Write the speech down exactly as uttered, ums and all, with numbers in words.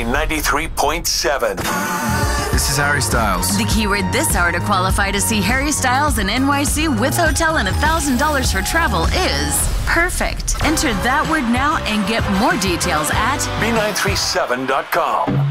B ninety-three point seven. This is Harry Styles. The keyword this hour to qualify to see Harry Styles in N Y C with hotel and one thousand dollars for travel is perfect. Enter that word now and get more details at B nine three seven dot com.